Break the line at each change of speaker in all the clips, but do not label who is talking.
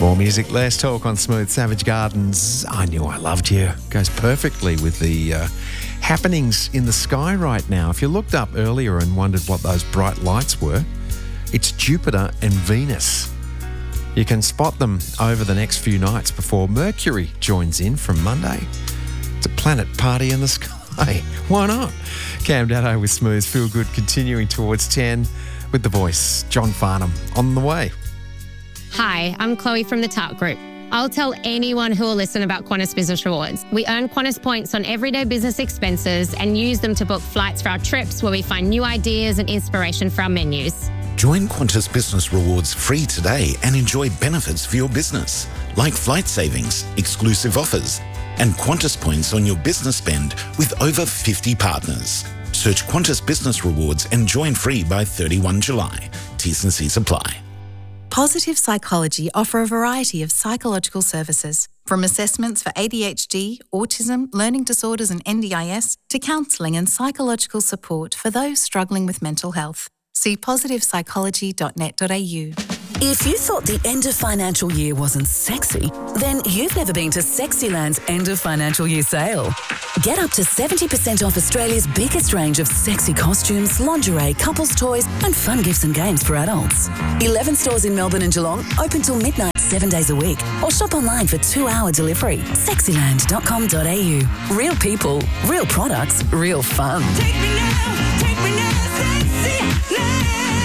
More music, less talk on Smooth Savage Gardens. I Knew I Loved You goes perfectly with the happenings in the sky right now. If you looked up earlier and wondered what those bright lights were, it's Jupiter and Venus. You can spot them over the next few nights before Mercury joins in from Monday. It's a planet party in the sky. Why not? Cam Datto with Smooth Feel Good continuing towards 10 with The Voice. John Farnham on the way.
Hi, I'm Chloe from the Tart Group. I'll tell anyone who will listen about Qantas Business Rewards. We earn Qantas points on everyday business expenses and use them to book flights for our trips where we find new ideas and inspiration for our menus.
Join Qantas Business Rewards free today and enjoy benefits for your business, like flight savings, exclusive offers, and Qantas points on your business spend with over 50 partners. Search Qantas Business Rewards and join free by 31 July. T's and C's apply.
Positive Psychology offer a variety of psychological services, from assessments for ADHD, autism, learning disorders and NDIS, to counselling and psychological support for those struggling with mental health. See positivepsychology.net.au.
If you thought the end of financial year wasn't sexy, then you've never been to Sexyland's end of financial year sale. Get up to 70% off Australia's biggest range of sexy costumes, lingerie, couples toys and fun gifts and games for adults. 11 stores in Melbourne and Geelong, open till midnight 7 days a week, or shop online for 2-hour delivery. Sexyland.com.au. Real people, real products, real fun.
Take me now, Sexyland.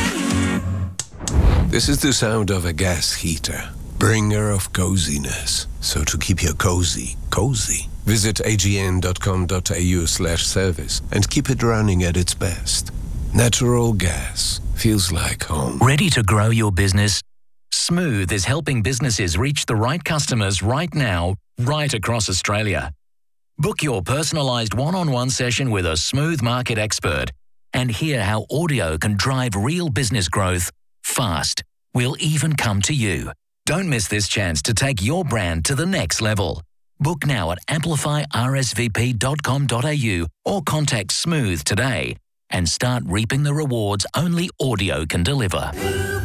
This is the sound of a gas heater, bringer of coziness. So to keep your cozy, visit agn.com.au/service and keep it running at its best. Natural gas feels like home.
Ready to grow your business? Smooth is helping businesses reach the right customers right now, right across Australia. Book your personalised one-on-one session with a Smooth market expert and hear how audio can drive real business growth fast. We'll even come to you. Don't miss this chance to take your brand to the next level. Book now at amplifyrsvp.com.au or contact Smooth today and start reaping the rewards only audio can deliver.